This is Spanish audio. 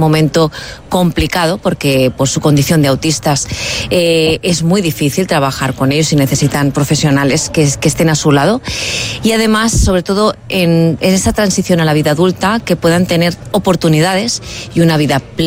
momento complicado porque por su condición de autistas es muy difícil trabajar con ellos y necesitan profesionales que estén a su lado. Y además, sobre todo en esa transición a la vida adulta, que puedan tener oportunidades y una vida plena.